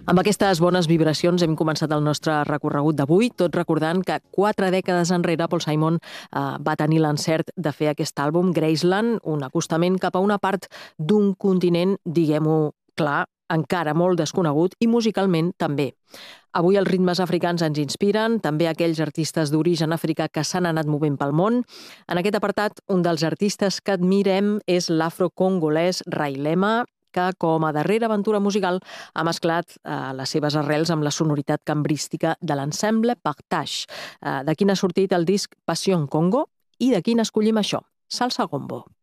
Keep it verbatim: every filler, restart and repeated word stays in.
Amb aquestes bones vibracions hem començat el nostre recorregut d'avui, tot recordant que quatre dècades enrere Paul Simon eh, va tenir l'encert de fer aquest àlbum, Graceland, un acostament cap a una part d'un continent, diguem-ho clar, encara molt desconegut i musicalment també. Avui els ritmes africans ens inspiren, també aquells artistes d'origen africà que s'han anat movent pel món. En aquest apartat, un dels artistes que admirem és l'afrocongolès Ray Lema, que com a darrera aventura musical ha mesclat eh, les seves arrels amb la sonoritat cambrística de l'ensemble Partage. Eh, de quin ha sortit el disc Passion Congo i de quin escollim això? Salsa Gombo.